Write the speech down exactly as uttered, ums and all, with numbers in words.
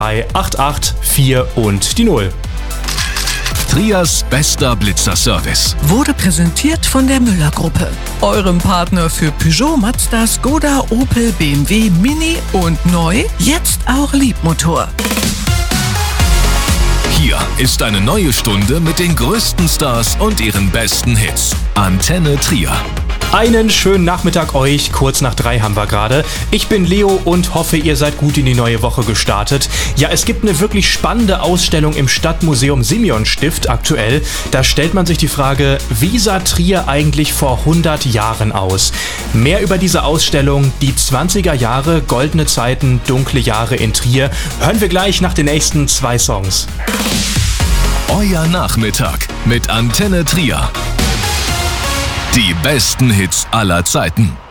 drei acht acht vier und die null. Trias bester Blitzerservice Wurde präsentiert von der Müller-Gruppe, eurem Partner für Peugeot, Mazda, Skoda, Opel, B M W, Mini und neu, jetzt auch Liebmotor. Hier ist eine neue Stunde mit den größten Stars und ihren besten Hits. Antenne Trier. Einen schönen Nachmittag euch, kurz nach drei haben wir gerade. Ich bin Leo und hoffe, ihr seid gut in die neue Woche gestartet. Ja, es gibt eine wirklich spannende Ausstellung im Stadtmuseum Simeonstift aktuell. Da stellt man sich die Frage, wie sah Trier eigentlich vor hundert Jahren aus? Mehr über diese Ausstellung, die zwanziger Jahre, goldene Zeiten, dunkle Jahre in Trier, hören wir gleich nach den nächsten zwei Songs. Euer Nachmittag mit Antenne Trier. Die besten Hits aller Zeiten.